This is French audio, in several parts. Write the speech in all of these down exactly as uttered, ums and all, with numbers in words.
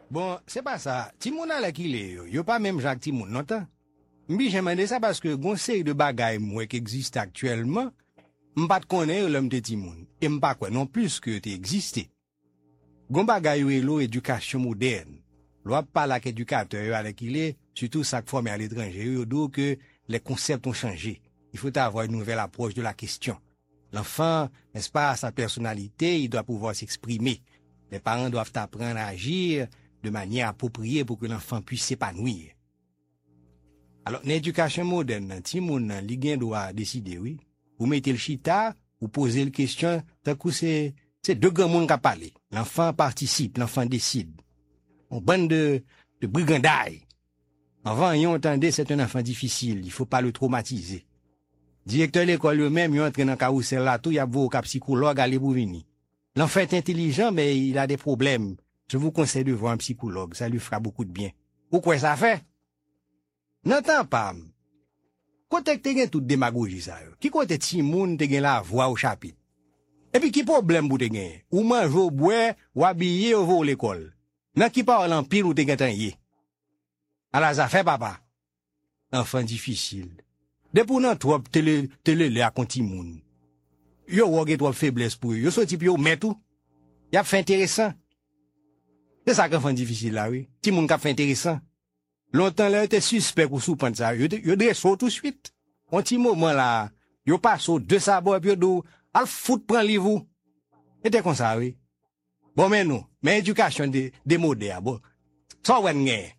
Bon, c'est pas ça. Timoun a la qui l'est, yo. Yo pas même Jacques Timoun, non tant. Mbi j'ai demandé ça parce que conseil de bagaille moi qui existe actuellement, m'pas de connaître l'homme de Timoun. Et m'pas quoi non plus que t'es existé. Gon bagaille yo l'eau éducation moderne. L'on parle avec éducateur avec il est, surtout ça qui formé à l'étranger, yo do que les concepts ont changé. Il faut avoir une nouvelle approche de la question. L'enfant, n'est-ce pas, sa personnalité, il doit pouvoir s'exprimer. Les parents doivent apprendre à agir de manière appropriée pour que l'enfant puisse s'épanouir. Alors, l'éducation moderne, si mon li doit décider, oui, vous mettez le chita, vous posez la question, d'un coup, c'est, c'est deux grands monde qui parlent. L'enfant participe, l'enfant décide. On bande de, de brigandailles. Avant, ils entendait, c'est un enfant difficile, il faut pas le traumatiser. Directeur de l'école lui-même, il entre dans le carousel là, tout, il y a beau cap psychologue, allez pour venir. L'enfant est intelligent, mais il a des problèmes. Je vous conseille de voir un psychologue, ça lui fera beaucoup de bien. Pourquoi ça fait? N'entends pas. Côté que t'es toute démagogie, ça, qui côté ti moun te gen la voix au chapitre? Et puis, qui problème pour te gen? Ou mange ou boire, ou habiller, ou va à l'école? Nan qui parle en pile ou te gen tan yé? Alors, ça fait papa. Enfant difficile. Depuis nan trop, te le, te le le à konti moun. Yo wage trop faiblesse pour yo. Yo sorti puis yo met tout. Y a fait intéressant. C'est ça qu'enfant difficile là, oui. Ti moun k'ap fait intéressant. Longtemps là, était suspect pour soupendre ça. Yo, yo dresse tout de suite. Un petit moment là, yo passe deux sabots puis yo do, al fout prend livre. C'était comme ça, oui. Bon, mais non. Mais éducation de, de modèle, bon. Ça, ouais, n'gè.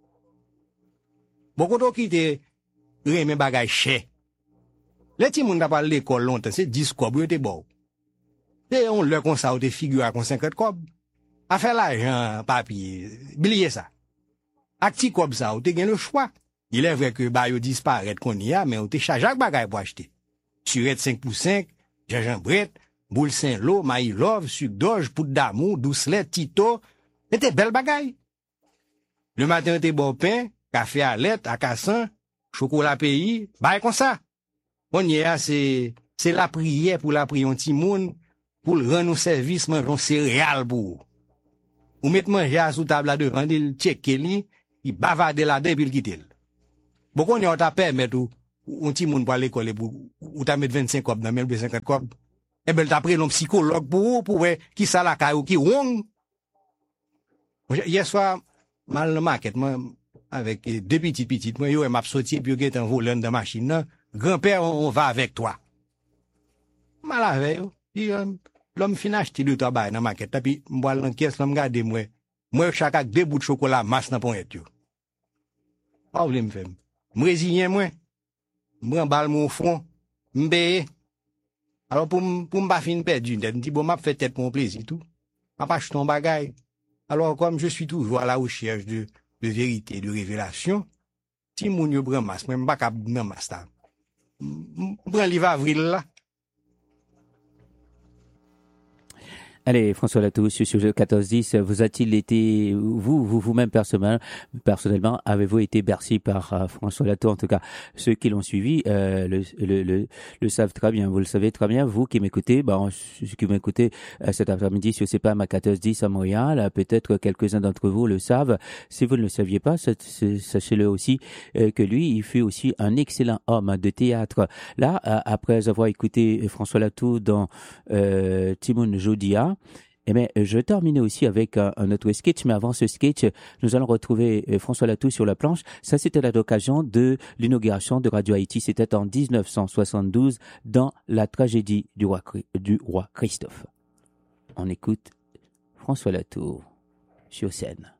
Bon, quand on quitte, remè bagay chè. Les petits moun n'a pas l'école longtemps, c'est dix cob, yo te bon. Et on le comme ça, ou te figure à cinquante cob. A fait l'argent, papier, bilier ça. Ak ti cob ça, ou te gen le choix. Il est vrai que ba yo disparaît qu'on y a, mais ou te charge ak bagay pour acheter. Surette cinq pour cinq, gingembre, boule Saint-Lô, maï love, sucre d'orge, poudre d'amour, doucelet, tito. C'était belle bagay. Le matin, te bon pain, café à lait, à cassan, chocolat pays, bah comme ça. On y a, c'est, c'est la prière pour la prière anti moun, pour le rendre au service, mangeons céréales pour. Ou mettre manger à sous table là devant, il check li, il bavarde là-dedans, puis il quitte. Bon, on y a, on t'a permis, ou, ou anti moun pour l'école, ou t'as mis vingt-cinq cop, dans même cinquante cop. Eh ben, t'as pris l'homme psychologue pour, pour, qui ça la caille ou qui wong. Hier soir, mal le market, moi, avec deux petites petites, moi, yo, m'a sorti, puis yo, en volant de machine, là. Grand-père, on, on va avec toi. Mal avec, yo. L'homme fin acheté deux tabac dans la market, puis, m'boile dans caisse, l'homme garde, moi. Moi, chaque avec deux bouts de chocolat, masse dans point, yo. Pas voulu me faire. M'résilien, moi. M'remballe mon front. M'beye. Alors, pour pour m'pas fin perdu, je dis, bon, m'a fait tête pour mon plaisir, tout. M'a pas acheté ton bagage. Alors, comme je suis toujours à la recherche de, de vérité, de révélation, si moun yo bran mas, moi, m'pas kap nan mas ta. M'prend livre avril, là. Allez, François Latou, sur le quatorze dix, vous a-t-il été, vous, vous, vous-même personnellement, personnellement, avez-vous été bercé par euh, François Latou? En tout cas, ceux qui l'ont suivi, euh, le, le, le, le savent très bien. Vous le savez très bien. Vous qui m'écoutez, bon, ceux qui m'écoutez euh, cet après-midi sur C P A M à quatorze dix à Montréal, euh, peut-être quelques-uns d'entre vous le savent. Si vous ne le saviez pas, sachez-le aussi euh, que lui, il fut aussi un excellent homme de théâtre. Là, euh, après avoir écouté François Latou dans euh, Timoun Jodia, eh bien, je vais terminer aussi avec un, un autre sketch, mais avant ce sketch, nous allons retrouver François Latou sur la planche. Ça, c'était à l'occasion de l'inauguration de Radio Haïti. C'était en dix-neuf cent soixante-douze dans la tragédie du roi, du roi Christophe. On écoute François Latou sur scène.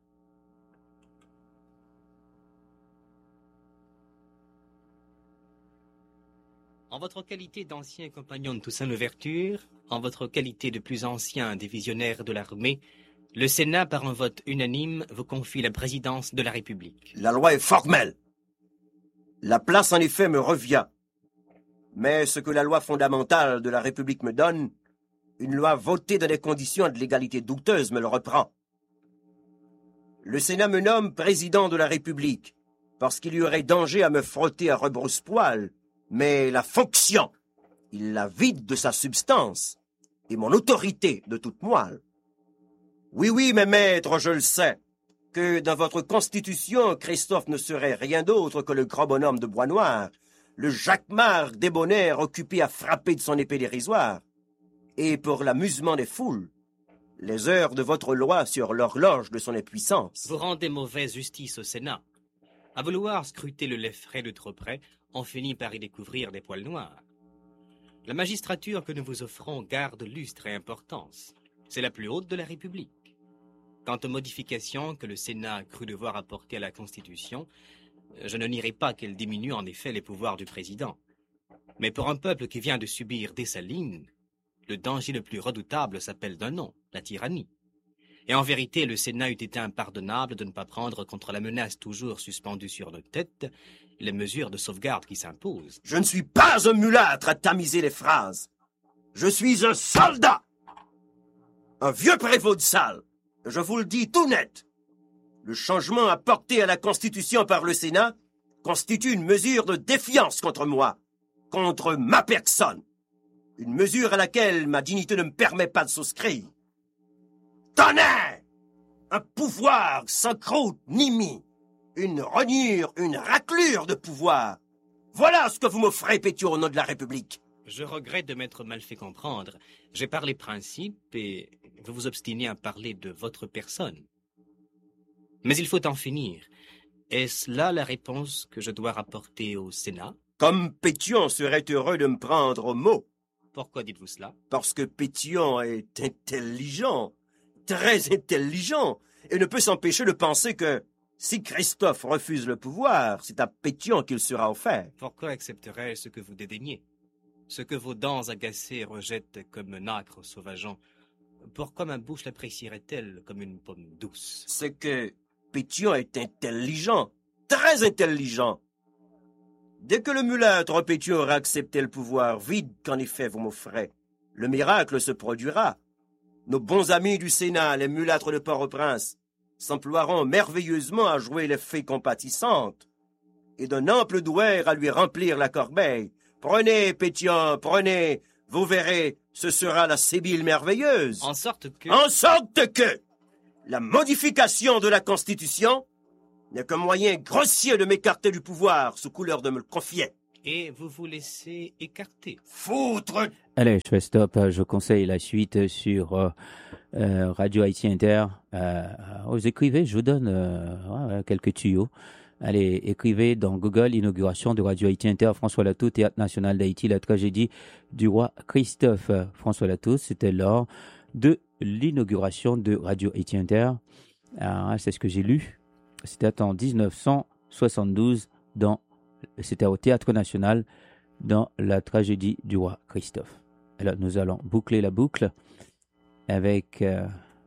En votre qualité d'ancien compagnon de Toussaint Louverture, en votre qualité de plus ancien des visionnaires de l'armée, le Sénat, par un vote unanime, vous confie la présidence de la République. La loi est formelle. La place, en effet, me revient. Mais ce que la loi fondamentale de la République me donne, une loi votée dans des conditions de légalité douteuse me le reprend. Le Sénat me nomme président de la République, parce qu'il y aurait danger à me frotter à rebrousse-poil. Mais la fonction, il la vide de sa substance, et mon autorité de toute moelle. Oui, oui, mes maîtres, je le sais. que dans votre constitution, Christophe ne serait rien d'autre que le grand bonhomme de bois noir, le Jacquemart débonnaire occupé à frapper de son épée dérisoire, et pour l'amusement des foules, les heures de votre loi sur l'horloge de son impuissance. Vous rendez mauvaise justice au Sénat. À vouloir scruter le lait frais de trop près, on finit par y découvrir des poils noirs. La magistrature que nous vous offrons garde lustre et importance. C'est la plus haute de la République. Quant aux modifications que le Sénat a cru devoir apporter à la Constitution, je ne nierai pas qu'elles diminuent en effet les pouvoirs du président. Mais pour un peuple qui vient de subir Dessalines, le danger le plus redoutable s'appelle d'un nom, la tyrannie. Et en vérité, le Sénat eût été impardonnable de ne pas prendre contre la menace toujours suspendue sur nos têtes les mesures de sauvegarde qui s'imposent. Je ne suis pas un mulâtre à tamiser les phrases. Je suis un soldat, un vieux prévôt de salle. Je vous le dis tout net. Le changement apporté à la Constitution par le Sénat constitue une mesure de défiance contre moi, contre ma personne. Une mesure à laquelle ma dignité ne me permet pas de souscrire. Tonnerre! Un pouvoir sans croûte ni mie. Une rognure, une raclure de pouvoir. Voilà ce que vous m'offrez, Pétion, au nom de la République. Je regrette de m'être mal fait comprendre. J'ai parlé principe et vous vous obstinez à parler de votre personne. Mais il faut en finir. Est-ce là la réponse que je dois rapporter au Sénat? Comme Pétion serait heureux de me prendre au mot. Pourquoi dites-vous cela? Parce que Pétion est intelligent, très intelligent, et ne peut s'empêcher de penser que si Christophe refuse le pouvoir, c'est à Pétion qu'il sera offert. Pourquoi accepterais-je ce que vous dédaignez? Ce que vos dents agacées rejettent comme un acre sauvageant? Pourquoi ma bouche l'apprécierait-elle comme une pomme douce? C'est que Pétion est intelligent, très intelligent. Dès que le mulâtre Pétion aura accepté le pouvoir vide qu'en effet vous m'offrez, le miracle se produira. Nos bons amis du Sénat, les mulâtres de Port-au-Prince, s'emploieront merveilleusement à jouer les fées compatissantes et d'un ample douaire à lui remplir la corbeille. Prenez, Pétion, prenez, vous verrez, ce sera la Sébile merveilleuse. En sorte que... En sorte que la modification de la Constitution n'est qu'un moyen grossier de m'écarter du pouvoir sous couleur de me le confier. Et vous vous laissez écarter. Foutre! Allez, je fais stop. Je conseille la suite sur euh, euh, Radio Haïti Inter. Euh, vous écrivez, je vous donne euh, quelques tuyaux. Allez, écrivez dans Google inauguration de Radio Haïti Inter, François Latou, Théâtre National d'Haïti, la tragédie du roi Christophe. François Latou, c'était lors de l'inauguration de Radio Haïti Inter. Alors, c'est ce que j'ai lu. C'était en dix-neuf cent soixante-douze, dans, c'était au Théâtre National, dans la tragédie du roi Christophe. Alors, nous allons boucler la boucle avec, euh,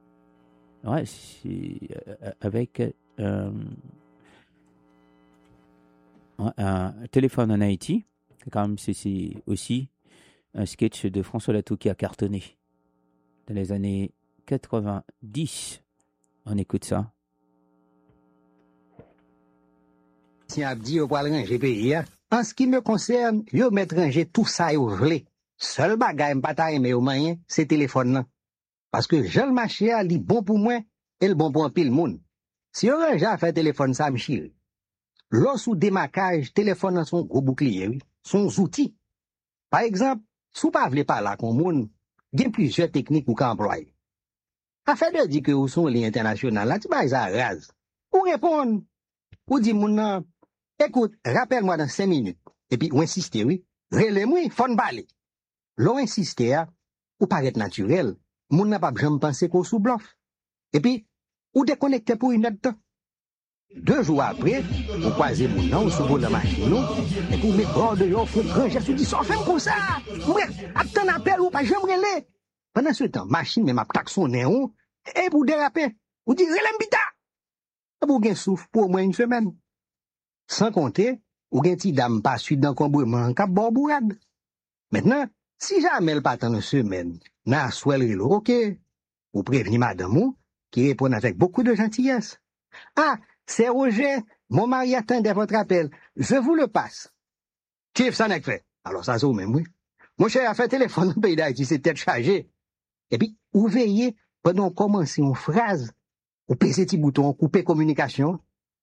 ouais, si, euh, avec euh, un téléphone en Haïti. Quand même, c'est, c'est aussi un sketch de François Latou qui a cartonné dans les années quatre-vingt-dix. On écoute ça. Si on dit au poil ranger pays, en ce qui me concerne, yo mettre ranger tout ça yo vle. Seul bagay m'pa ta aimé au moyen, c'est téléphone là. Parce que je le marché a li bon pour moi et le bon pour un pile monde. Si on range à faire téléphone ça m'chil. L'os sous démarquage, téléphone son gros bouclier, oui, son outil. Par exemple, sous pas vle pas là kon moun, gen plusieurs techniques ou ka employer. Afin de dire que ou son li international, là tu ba ça rase. Ou répondre, ou dit moun nan, écoute, rappelle-moi dans cinq minutes. Et puis, ou insiste, oui. Relais-moi, fon balé. L'on insiste, ou paraît naturel. Moun n'a pas jamais pensé qu'on sous bluff. Et puis, ou déconnecté pour une autre temps. Deux jours après, ou croisez moun nan, ou sous la machine, nous, et puis, mes bras de yon, faut ranger sous dit, fait comme ça. Ouais, attends, appel ou pas jamais relais. Pendant ce temps, machine, même à taxon néon, et pour déraper, ou dit, relais m'bita. Et pour gen souffle pour au moins une semaine. Sans compter, ou gen ti dame pas suite d'encombrement k'ap bon bourade. Maintenant, si jamais elle pas une semaine, n'a swel relo, ok, ou prévenir madame ou, qui répond avec beaucoup de gentillesse. Ah, c'est Roger, mon mari attendait votre appel, je vous le passe. Chef, ça n'est que fait. Alors ça, c'est au même, oui. Mon cher a fait téléphone dans le pays d'Haïti, c'est tête chargée. Et puis, ou veillez, pendant commencer une phrase, ou pèse petit bouton, couper communication.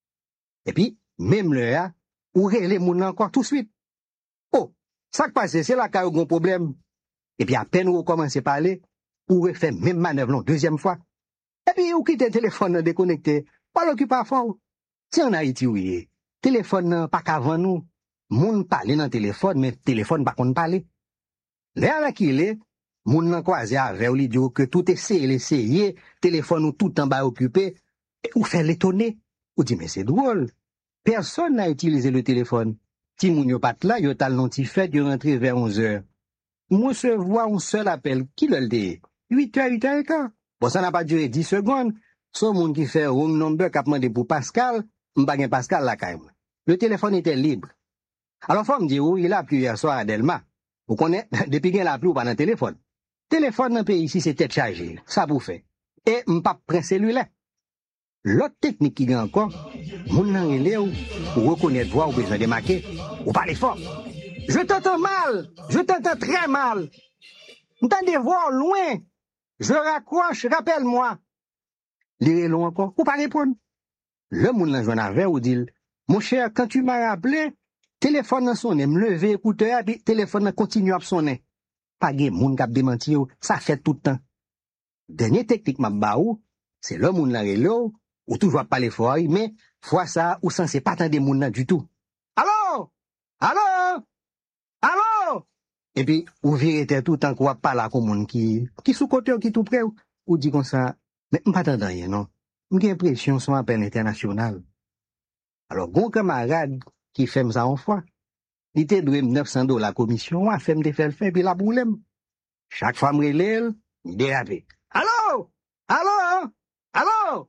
Et puis, même là, ou les moun encore tout de suite. Oh, ça qui passe, c'est là qu'il y a un problème. Et puis, à peine vous commencez à parler, ou refait même manœuvre, non, deuxième fois. Et puis, ou quitte le téléphone déconnecté, pas l'occuper à fond. Si en Haïti, oui, téléphone pas qu'avant nous, moun parle dans téléphone, mais téléphone pas qu'on parle. Là, là qu'il est, moun nan croisé avec ou li dit que tout essayé, l'essayer, téléphone ou tout en bas occupé, et ou fait l'étonner. Ou dit, mais c'est drôle. Personne n'a utilisé le téléphone. Si moun yo pat là, yo tal non ti fête, yo rentré vers onze heures. Moi, se voit un seul appel. Qui le dit? huit heures, huit heures et quart. Bon, ça n'a pas duré dix secondes. Son moun qui fait room number qui a demandé pour Pascal, m'pa gen Pascal la kaim. Le téléphone était libre. Alors, faut me dire, oui, il a plu hier soir à Delma. Vous connaissez, depuis qu'il a plu ou pas dans le téléphone. Téléphone dans le pays ici, c'est tête chargée. Ça vous fait. Et m'pa prend cellulaire. L'autre technique qui gagne encore, moun nan relè ou, ou reconnaître voix ou besoin de marquer, ou parler fort. Je t'entends mal, je t'entends très mal. M'tendez voix loin. Je raccroche, rappelle-moi. Lire long encore, ou pas répondre. Le moun nan joue avec ou dit, mon cher, quand tu m'as rappelé, téléphone nan sonne, me lever écouteur, puis téléphone nan continue à sonner. Pas gen moun k'ap démenti ou, ça fait tout le temps. Dernier technique m'a ba ou, c'est le moun nan relè ou, ou toujours parler fort, mais fois ça, ou censé pas attendre moun nan du tout. Allô? Allô? Allô? Et puis, ou virez tête tout le temps qu'on parle à comme moun qui, qui sous côté ou qui tout près ou, ou dit comme ça, mais m'pas attendre rien, non? J'ai l'impression son appel international. Alors, gon camarade qui fait ça en fois, il te doit neuf cents dollars la commission, a fait me faire le fait, puis la boulem. Chaque fois me relève, il dérape. Allô? Allô? Allô?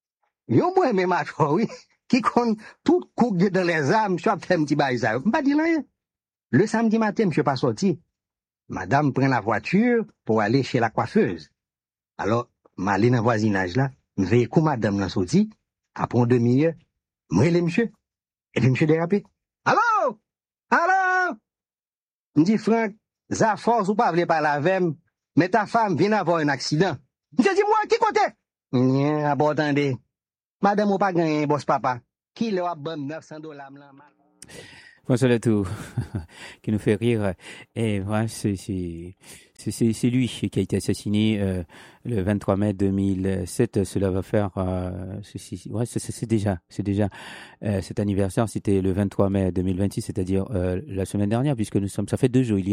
Yo moi même à toi, oui, qui compte tout coup dans les âmes, je fait un petit bail ça. M'pas dit rien. Le samedi matin, je suis pas sorti. Madame prend la voiture pour aller chez la coiffeuse. Alors, m'allais dans le voisinage là, m'veille comme madame l'a sorti, après une demi-heure, m'rele monsieur. Et puis monsieur dérapé. Allô? Allô? M'dit Franck, ça force ou pas vle parler avec moi, mais ta femme vient avoir un accident. M'dit dis moi qui côté? Rien, bon attendez. Madame ou pas gagné boss papa. Qui le a bon neuf cents dollars là? François Latou, qui nous fait rire. Et ouais, c'est, c'est, c'est, c'est lui qui a été assassiné euh, le vingt-trois mai deux mille sept. Cela va faire, euh, c'est, c'est, ouais, c'est, c'est déjà, c'est déjà euh, cet anniversaire. C'était le vingt-trois mai deux mille vingt-six, c'est-à-dire euh, la semaine dernière, puisque nous sommes, ça fait deux jours. Il y a